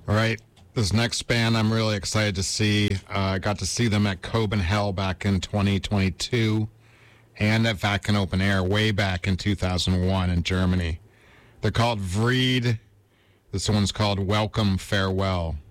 All right. This next band I'm really excited to see. I got to see them at Copenhagen back in 2022 and at Wacken Open Air way back in 2001 in Germany. They're called Vreed. This one's called Welcome Farewell.